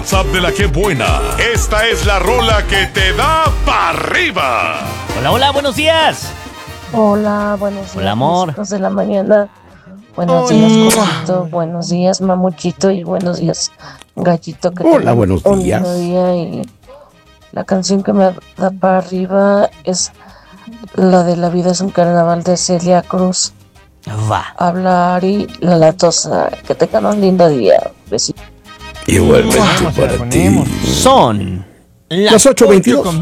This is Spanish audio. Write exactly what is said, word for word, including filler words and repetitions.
WhatsApp de la que buena. Esta es la rola que te da para arriba. Hola, hola, buenos días. Hola, buenos días. Hola, amor. Dos de la mañana. Buenos días, Cosito. Buenos días, Mamuchito. Y buenos días, Gallito. Que Hola, buenos un días. lindo día. Y la canción que me da para arriba es la de La vida es un carnaval de Celia Cruz. Va. Habla Ari La Latosa. Que tengan un lindo día. Besito. Igualmente para ti. Son Las ocho veintidós.